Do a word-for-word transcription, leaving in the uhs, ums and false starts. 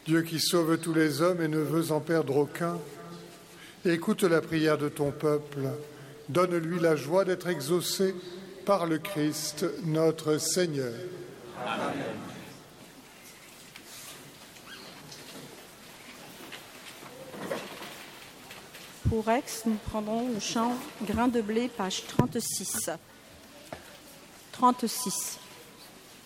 Dieu qui sauve tous les hommes et ne veut en perdre aucun, écoute la prière de ton peuple. Donne-lui la joie d'être exaucé par le Christ, notre Seigneur. Amen. Pour Aix, nous prendrons le chant Grain de blé, page trente-six. trente-six.